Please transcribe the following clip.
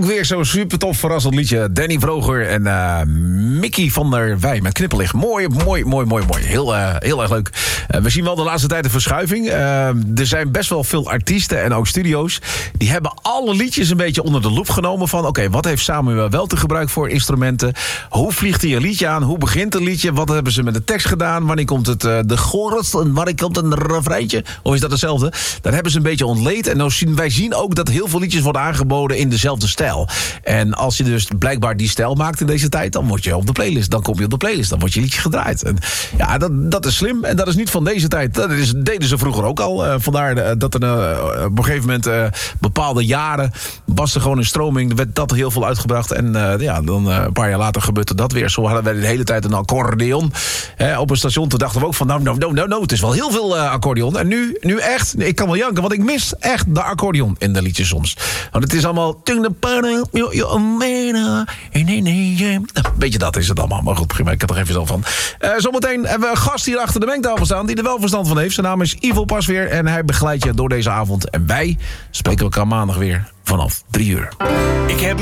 ook weer zo'n super tof verrassend liedje. Danny Vroger en Mickey van der Wij met Knipperlicht. Mooi. Heel erg leuk. We zien wel de laatste tijd een verschuiving. Er zijn best wel veel artiesten en ook studio's. Die hebben alle liedjes een beetje onder de loep genomen van... oké, wat heeft Samuel wel te gebruik voor instrumenten? Hoe vliegt hij een liedje aan? Hoe begint een liedje? Wat hebben ze met de tekst gedaan? Wanneer komt het de chorus? En wanneer komt een refreintje? Of is dat hetzelfde? Dat hebben ze een beetje ontleed. En wij zien ook dat heel veel liedjes worden aangeboden in dezelfde stijl. En als je dus blijkbaar die stijl maakt in deze tijd... dan word je op de playlist. Dan kom je op de playlist. Dan wordt je liedje gedraaid. En ja, dat is slim. En dat is niet van deze tijd. Dat deden ze vroeger ook al. Vandaar dat er op een gegeven moment... bepaalde jaren was er gewoon een stroming. Er werd dat heel veel uitgebracht. En dan een paar jaar later gebeurde dat weer. Zo hadden wij de hele tijd een accordeon. Op een station. Toen dachten we ook van... nou, het is wel heel veel accordeon. En nu echt... ik kan wel janken, want ik mis echt de accordeon in de liedjes soms. Want het is allemaal... beetje dat is het allemaal. Maar goed, prima, ik heb er even zo van. Zometeen hebben we een gast hier achter de mengtafel staan... die er wel verstand van heeft. Zijn naam is Ivo Pasveer en hij begeleidt je door deze avond. En wij spreken elkaar maandag weer vanaf 3 uur. Ik heb